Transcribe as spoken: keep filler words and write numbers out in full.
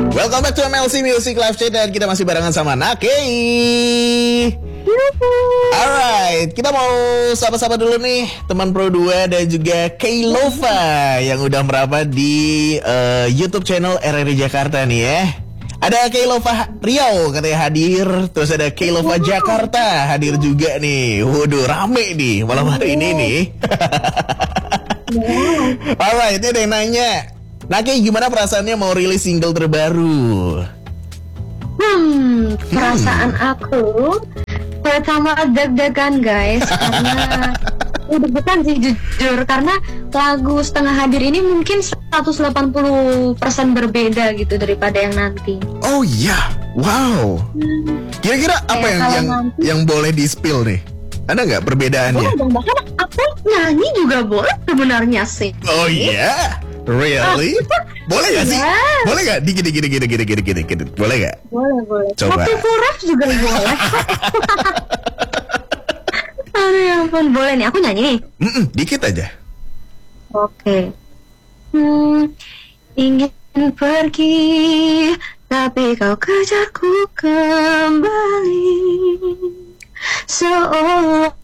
Welcome back to M L C Music Live Chat dan kita masih barengan sama Nakei. Alright, kita mau sapa-sapa dulu nih teman Pro dua dan juga Keilova yang udah merapat di uh, YouTube channel R R I Jakarta nih ya. Ada Keilova Riau katanya hadir, terus ada Keilova Jakarta hadir juga nih. Waduh, rame nih malam hari ini nih. Alright, ini ada yang nanya, Nakei gimana perasaannya mau rilis single terbaru? Hmm, perasaan hmm. aku pertama deg-degan guys, karena deg-degan sih jujur, karena lagu Setengah Hadir ini mungkin seratus delapan puluh persen berbeda gitu daripada yang nanti. Oh iya, wow. Hmm. Kira-kira apa yang yang, nanti, yang boleh di-spill nih? Ada nggak perbedaannya? Boleh dong, bahkan aku nyanyi juga boleh sebenarnya sih. Oh iya? Really? Boleh gak sih? Yes. Boleh gak? Dikit, dikit, dikit, dikit, dikit, dikit, dikit. Boleh gak? Boleh, boleh. Coba. Tapi kurang juga boleh. Aduh ya ampun, boleh nih. Aku nyanyi nih. Mm-mm, dikit aja. Oke. Okay. Hmm, ingin pergi, tapi kau kejarku kembali. Seolah